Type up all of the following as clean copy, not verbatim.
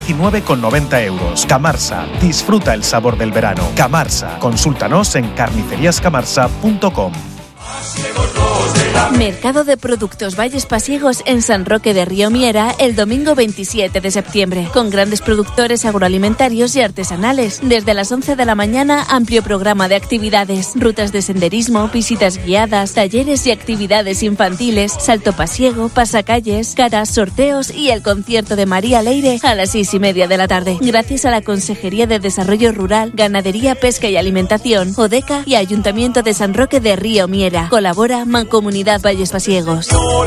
19,90 euros. Camarsa, disfruta el sabor del verano. Camarsa, consúltanos en carniceriascamarsa.com. Mercado de Productos Valles Pasiegos en San Roque de Río Miera el domingo 27 de septiembre, con grandes productores agroalimentarios y artesanales. Desde las 11 de la mañana, amplio programa de actividades, rutas de senderismo, visitas guiadas, talleres y actividades infantiles, salto pasiego, pasacalles, caras, sorteos y el concierto de María Leire a las 6:30 de la tarde. Gracias a la Consejería de Desarrollo Rural, Ganadería, Pesca y Alimentación, ODECA y Ayuntamiento de San Roque de Río Miera. Colabora Mancomunidad Valles Pasiegos.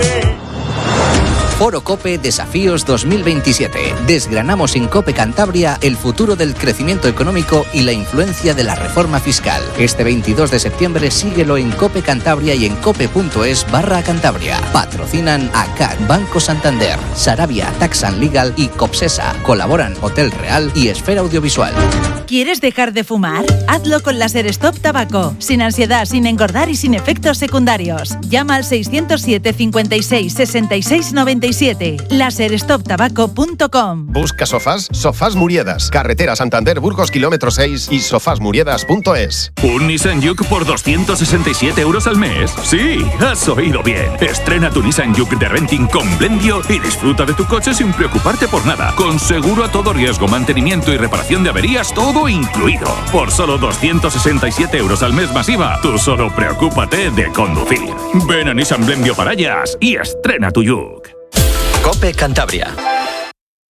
Foro COPE Desafíos 2027. Desgranamos en COPE Cantabria el futuro del crecimiento económico y la influencia de la reforma fiscal. Este 22 de septiembre síguelo en COPE Cantabria y en cope.es/Cantabria. Patrocinan ACAD, Banco Santander, Sarabia, Tax and Legal y Copsesa. Colaboran Hotel Real y Esfera Audiovisual. ¿Quieres dejar de fumar? Hazlo con Láser Stop Tabaco. Sin ansiedad, sin engordar y sin efectos secundarios. Llama al 607 56 66 97. Laserstoptabaco.com. Busca sofás, Sofás Muriedas. Carretera Santander Burgos kilómetro 6 y sofasmuriedas.es. ¿Un Nissan Juke por 267 euros al mes? Sí, has oído bien. Estrena tu Nissan Juke de renting con Blendio y disfruta de tu coche sin preocuparte por nada. Con seguro a todo riesgo, mantenimiento y reparación de averías, todo incluido. Por solo 267 euros al mes masiva, tú solo preocúpate de conducir. Ven a Nissan Blendio Parallas y estrena tu Juke. COPE Cantabria.